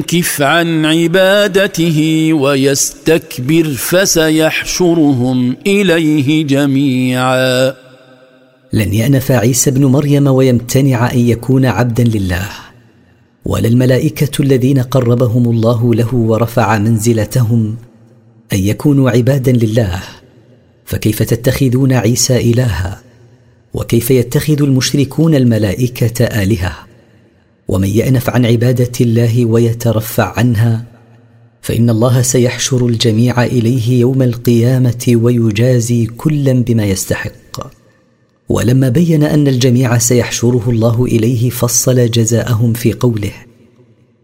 كف عن عبادته ويستكبر فسيحشرهم إليه جميعا. لن يأنف عيسى بن مريم ويمتنع أن يكون عبدا لله، ولا الملائكة الذين قربهم الله له ورفع منزلتهم أن يكونوا عبادا لله. فكيف تتخذون عيسى إلها؟ وكيف يتخذ المشركون الملائكة آلهة؟ ومن يأنف عن عبادة الله ويترفع عنها فإن الله سيحشر الجميع إليه يوم القيامة ويجازي كلا بما يستحق. ولما بين أن الجميع سيحشره الله إليه فصل جزاءهم في قوله: